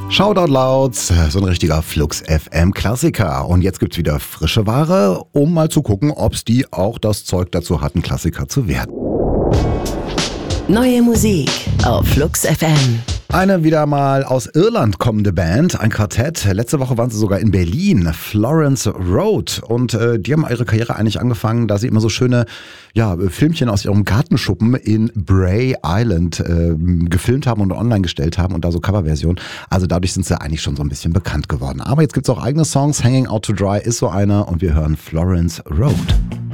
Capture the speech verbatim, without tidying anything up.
Shoutout Louds, so ein richtiger Flux F M Klassiker. Und jetzt gibt's wieder frische Ware, um mal zu gucken, ob's die auch das Zeug dazu hatten, Klassiker zu werden. Neue Musik auf Flux F M. Eine wieder mal aus Irland kommende Band, ein Quartett. Letzte Woche waren sie sogar in Berlin, Florence Road. Und äh, die haben ihre Karriere eigentlich angefangen, da sie immer so schöne ja, Filmchen aus ihrem Gartenschuppen in Bray Island äh, gefilmt haben und online gestellt haben und da so Coverversionen. Also dadurch sind sie eigentlich schon so ein bisschen bekannt geworden. Aber jetzt gibt's auch eigene Songs. Hanging Out to Dry ist so einer und wir hören Florence Road.